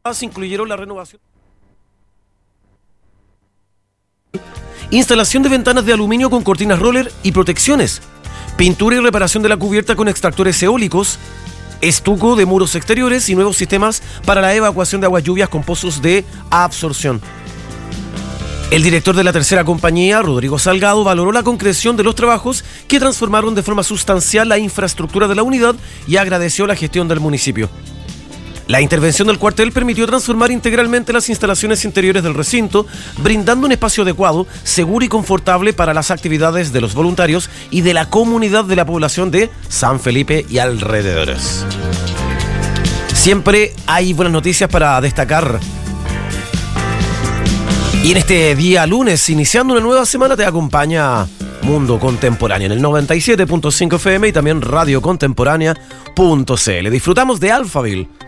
incluyeron la renovación, instalación de ventanas de aluminio con cortinas roller y protecciones, pintura y reparación de la cubierta con extractores eólicos, estuco de muros exteriores y nuevos sistemas para la evacuación de aguas lluvias con pozos de absorción. El director de la tercera compañía, Rodrigo Salgado, valoró la concreción de los trabajos que transformaron de forma sustancial la infraestructura de la unidad y agradeció la gestión del municipio. La intervención del cuartel permitió transformar integralmente las instalaciones interiores del recinto, brindando un espacio adecuado, seguro y confortable para las actividades de los voluntarios y de la comunidad de la población de San Felipe y alrededores. Siempre hay buenas noticias para destacar. Y en este día lunes, iniciando una nueva semana, te acompaña Mundo Contemporáneo en el 97.5 FM y también radiocontemporánea.cl. Disfrutamos de Alphaville